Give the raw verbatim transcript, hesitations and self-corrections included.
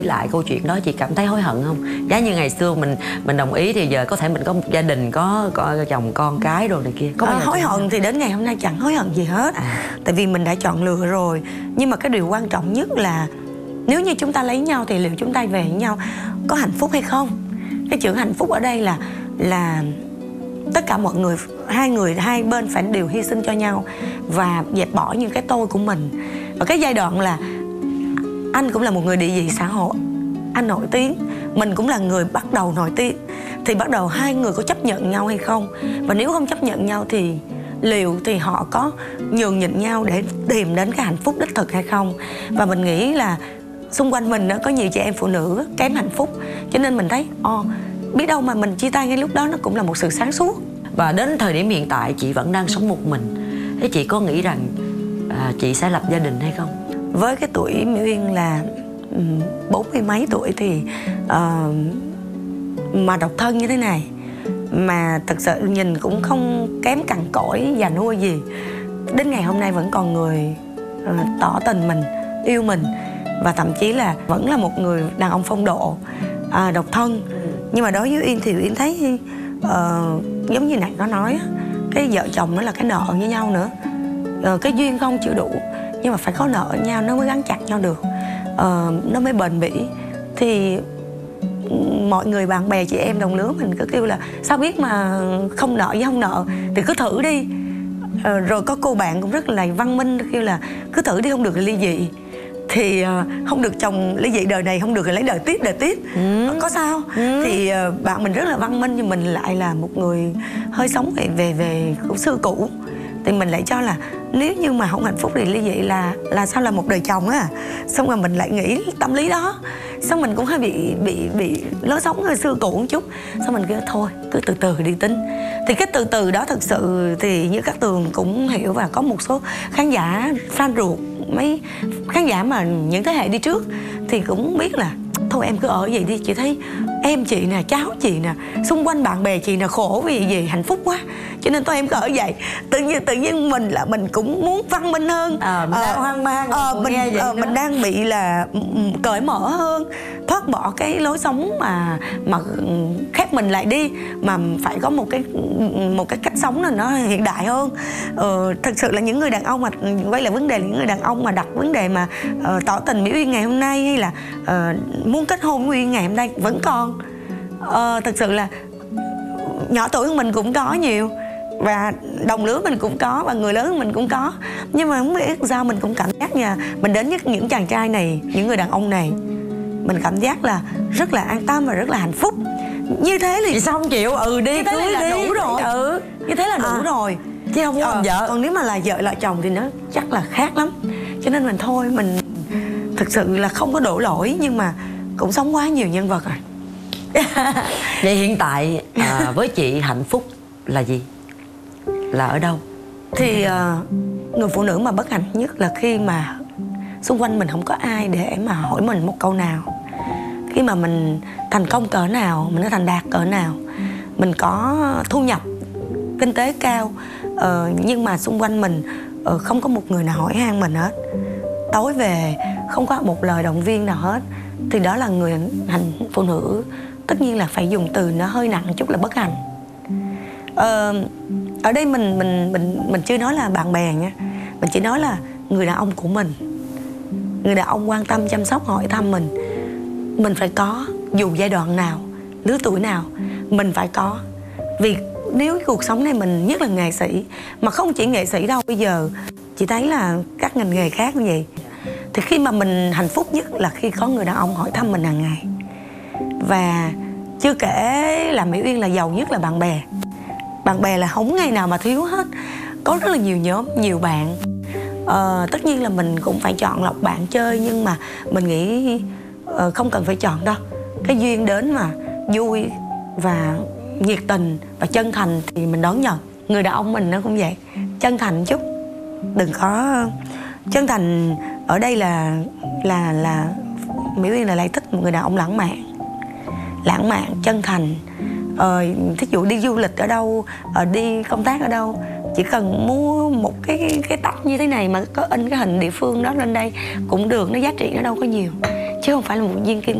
Lại câu chuyện đó chị cảm thấy hối hận không? Giá như ngày xưa mình mình đồng ý thì giờ có thể mình có một gia đình, có, có chồng con cái rồi này kia. Có à, hối hận thì đến ngày hôm nay chẳng hối hận gì hết. à. Tại vì mình đã chọn lựa rồi. Nhưng mà cái điều quan trọng nhất là nếu như chúng ta lấy nhau thì liệu chúng ta về với nhau có hạnh phúc hay không? Cái chữ hạnh phúc ở đây là là tất cả mọi người, hai người, hai bên phải đều hy sinh cho nhau và dẹp bỏ những cái tôi của mình. Và cái giai đoạn là anh cũng là một người địa vị xã hội, anh nổi tiếng, mình cũng là người bắt đầu nổi tiếng, thì bắt đầu hai người có chấp nhận nhau hay không? Và nếu không chấp nhận nhau thì liệu thì họ có nhường nhịn nhau để tìm đến cái hạnh phúc đích thực hay không? Và mình nghĩ là xung quanh mình có nhiều chị em phụ nữ kém hạnh phúc, cho nên mình thấy oh, biết đâu mà mình chia tay ngay lúc đó nó cũng là một sự sáng suốt. Và đến thời điểm hiện tại chị vẫn đang sống một mình. Thế chị có nghĩ rằng à, chị sẽ lập gia đình hay không? Với cái tuổi Mỹ Uyên là bốn mươi mấy tuổi thì uh, mà độc thân như thế này, mà thật sự nhìn cũng không kém cằn cỗi già nua gì, đến ngày hôm nay vẫn còn người uh, tỏ tình mình, yêu mình, và thậm chí là vẫn là một người đàn ông phong độ, uh, độc thân. Nhưng mà đối với Uyên thì Uyên thấy uh, giống như nãy có nói, cái vợ chồng nó là cái nợ với nhau nữa. uh, Cái duyên không chưa đủ, nhưng mà phải có nợ nhau nó mới gắn chặt nhau được, uh, nó mới bền bỉ. Thì mọi người, bạn bè, chị em đồng lứa mình cứ kêu là sao biết mà không nợ với không nợ, thì cứ thử đi. uh, Rồi có cô bạn cũng rất là văn minh kêu là cứ thử đi, không được thì ly dị. Thì uh, không được chồng ly dị đời này, không được thì lấy đời tiếp, đời tiếp. ừ. Có sao? ừ. Thì uh, bạn mình rất là văn minh, nhưng mình lại là một người hơi sống về về, về cổ xưa cũ. Thì mình lại cho là nếu như mà không hạnh phúc thì ly dị là là sao là một đời chồng á. Xong rồi mình lại nghĩ tâm lý đó, xong mình cũng hơi bị bị bị lối sống hơi xưa cũ một chút. Xong mình kêu thôi cứ từ từ đi tính. Thì cái từ từ đó thực sự thì như các Tường cũng hiểu, và có một số khán giả fan ruột, mấy khán giả mà những thế hệ đi trước thì cũng biết là thôi em cứ ở vậy đi, chị thấy em chị nè, cháu chị nè, xung quanh bạn bè chị nè khổ vì gì, hạnh phúc quá, cho nên thôi em cứ ở vậy. Tự nhiên tự nhiên mình là mình cũng muốn văn minh hơn, à, mình đang hoang mang, à, mình à, mình đang bị là cởi mở hơn, thoát bỏ cái lối sống mà mà khép mình lại đi, mà phải có một cái một cái cách sống là nó hiện đại hơn. ờ, Thật sự là những người đàn ông mà quay lại vấn đề là những người đàn ông mà đặt vấn đề mà uh, tỏ tình Mỹ Uyên ngày hôm nay, hay là uh, muốn kết hôn với Uyên ngày hôm nay vẫn còn. uh, Thật sự là nhỏ tuổi hơn mình cũng có nhiều, và đồng lứa mình cũng có, và người lớn hơn mình cũng có. Nhưng mà không biết sao mình cũng cảm giác nha, mình đến với những chàng trai này, những người đàn ông này, mình cảm giác là rất là an tâm và rất là hạnh phúc. Như thế thì sao không chịu? Ừ đi, như thế cưới là đi. đủ rồi. Ừ, như thế là đủ à, rồi, chứ không có à, vợ. Còn nếu mà là vợ là chồng thì nó chắc là khác lắm. Cho nên mình thôi, mình thực sự là không có đổ lỗi, nhưng mà cũng sống quá nhiều nhân vật rồi. Vậy hiện tại à, với chị hạnh phúc là gì? Là ở đâu? Thì uh, người phụ nữ mà bất hạnh nhất là khi mà xung quanh mình không có ai để mà hỏi mình một câu nào. Khi mà mình thành công cỡ nào, mình đã thành đạt cỡ nào, mình có thu nhập kinh tế cao, uh, nhưng mà xung quanh mình uh, không có một người nào hỏi han mình hết, tối về không có một lời động viên nào hết, thì đó là người hạnh phụ nữ. Tất nhiên là phải dùng từ nó hơi nặng một chút là bất hạnh. uh, Ở đây mình mình mình mình chưa nói là bạn bè nha, mình chỉ nói là người đàn ông của mình, người đàn ông quan tâm, chăm sóc, hỏi thăm mình. Mình phải có, dù giai đoạn nào, lứa tuổi nào, mình phải có. Vì nếu cuộc sống này mình, nhất là nghệ sĩ, mà không chỉ nghệ sĩ đâu, bây giờ chị thấy là các ngành nghề khác như vậy, thì khi mà mình hạnh phúc nhất là khi có người đàn ông hỏi thăm mình hàng ngày. Và chưa kể là Mỹ Uyên là giàu nhất là bạn bè. Bạn bè là không ngày nào mà thiếu hết. Có rất là nhiều nhóm, nhiều bạn. ờ, Tất nhiên là mình cũng phải chọn lọc bạn chơi, nhưng mà mình nghĩ uh, không cần phải chọn đâu. Cái duyên đến mà vui và nhiệt tình và chân thành thì mình đón nhận. Người đàn ông mình nó cũng vậy, chân thành chút. Đừng có chân thành. Ở đây là là là Mỹ Uyên là lại thích một người đàn ông lãng mạn, lãng mạn, chân thành. Ờ, thí dụ đi du lịch ở đâu, ờ, đi công tác ở đâu, chỉ cần mua một cái cái tách như thế này mà có in cái hình địa phương đó lên đây cũng được, nó giá trị nó đâu có nhiều. chứ không phải là một viên kim